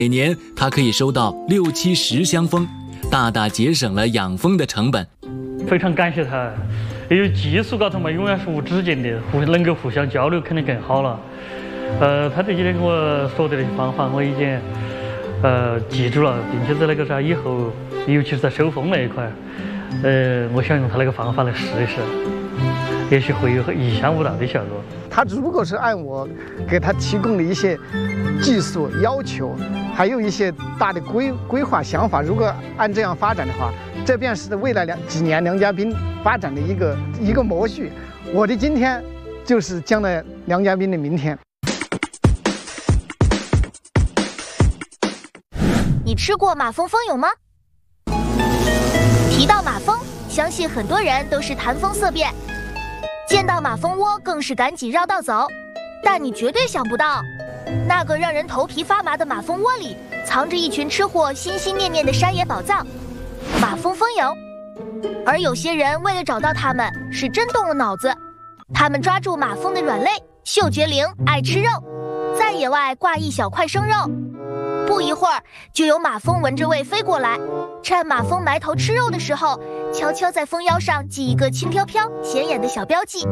每年它可以收到6、7、10箱蜂，大大节省了养蜂的成本。 非常感谢他，因为技术高头嘛，永远是无止境的，能够互相交流肯定更好了。他这几天跟我说的那些方法，我已经记住了，并且在那个啥以后，尤其是在收蜂那一块，我想用他那个方法来试一试，也许会有意想不到的效果。 他如果是按我给他提供的一些技术要求，还有一些大的规划想法，如果按这样发展的话，这便是未来几年梁家斌发展的一个模序。我的今天就是将来梁家斌的明天。 你吃过马蜂蜂蛹吗？提到马蜂，相信很多人都是谈风色变，见到马蜂窝更是赶紧绕道走。但你绝对想不到，那个让人头皮发麻的马蜂窝里，藏着一群吃货心心念念的山野宝藏——马蜂蜂蛹。而有些人为了找到它们，是真动了脑子。他们抓住马蜂的软肋，嗅觉灵，爱吃肉，在野外挂一小块生肉。不一会儿，就有马蜂闻着味飞过来，趁马蜂埋头吃肉的时候，悄悄在蜂腰上系一个轻飘飘、显眼的小标记，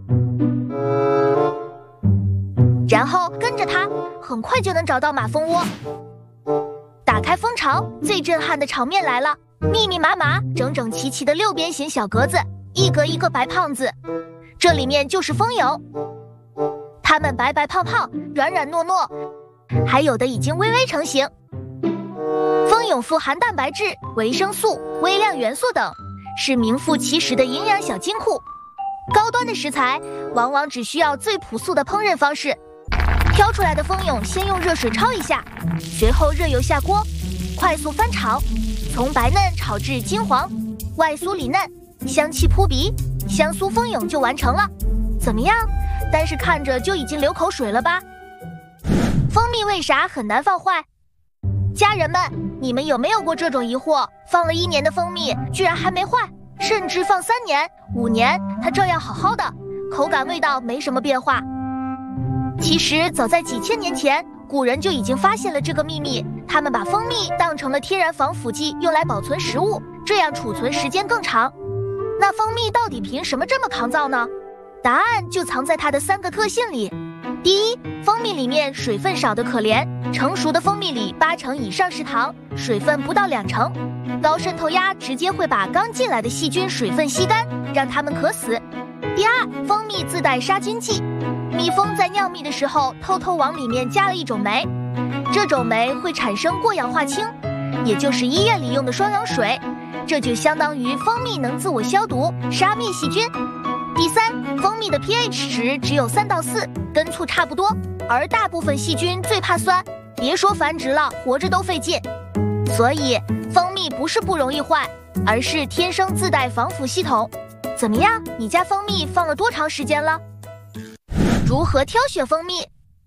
然后跟着它，很快就能找到马蜂窝。打开蜂巢，最震撼的场面来了，密密麻麻、整整齐齐的6边形小格子，一格一个白胖子，这里面就是蜂蛹。它们白白胖胖、软软糯糯，还有的已经微微成型。蜂蛹富含蛋白质、维生素、微量元素等，是名副其实的营养小金库。高端的食材往往只需要最朴素的烹饪方式。挑出来的蜂蛹先用热水焯一下，随后热油下锅，快速翻炒，从白嫩炒至金黄，外酥里嫩，香气扑鼻，香酥蜂蛹就完成了。怎么样？但是看着就已经流口水了吧？蜂蜜为啥很难放坏？家人们，你们有没有过这种疑惑？放了1年的蜂蜜居然还没坏，甚至放3年、5年，它照样好好的，口感味道没什么变化。其实早在几千年前，古人就已经发现了这个秘密，他们把蜂蜜当成了天然防腐剂，用来保存食物，这样储存时间更长。那蜂蜜到底凭什么这么抗造呢？答案就藏在它的3个特性里。第一，蜂蜜里面水分少得可怜，成熟的蜂蜜里8成以上是糖，水分不到2成，高渗透压直接会把刚进来的细菌水分吸干，让它们渴死。第二，蜂蜜自带杀菌剂，蜜蜂在酿蜜的时候偷偷往里面加了一种酶，这种酶会产生过氧化氢，也就是医院里用的双氧水，这就相当于蜂蜜能自我消毒，杀灭细菌。第三，蜂蜜的 pH 值只有3到4，跟醋差不多，而大部分细菌最怕酸，别说繁殖了，活着都费劲。所以蜂蜜不是不容易坏，而是天生自带防腐系统。怎么样，你家蜂蜜放了多长时间了？如何挑选蜂蜜？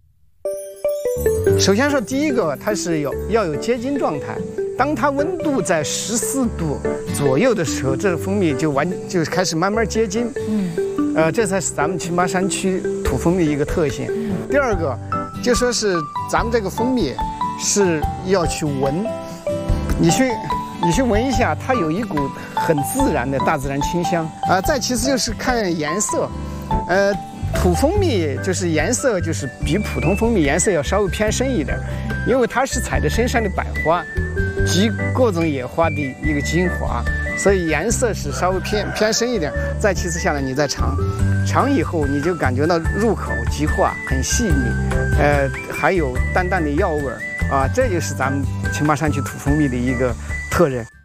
首先说第一个，它是要有结晶状态。当它温度在14度左右的时候，这个蜂蜜就开始慢慢结晶。这才是咱们青马山区土蜂蜜一个特性。第二个，就说是咱们这个蜂蜜是要去闻，你去闻一下，它有一股很自然的大自然清香。再其次就是看颜色，土蜂蜜就是颜色就是比普通蜂蜜颜色要稍微偏深一点，因为它是采的深山的百花及各种野花的一个精华，所以颜色是稍微偏深一点。再其次下来，你再尝以后，你就感觉到入口即化，很细腻，还有淡淡的药味儿啊，这就是咱们青马山区土蜂蜜的一个特征。